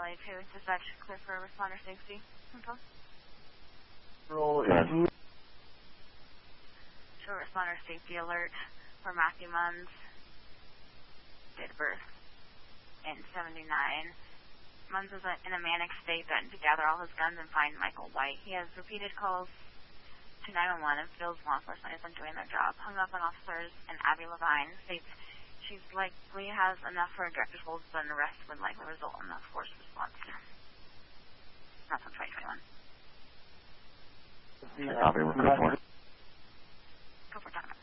LA2. Dispatch clear for responder safety. Info. Roll in. Show responder safety alert for Matthew Munns. Date of birth in 79. Munns is in a manic state, threatened to gather all his guns and find Michael White. He has repeated calls to 911 and feels law enforcement isn't doing their job. Hung up on officers, and Abby Levine states she's likely has enough for a director's hold, but an arrest would likely result in a forced response. That's on 2021. Copy, we're 4. Go for time.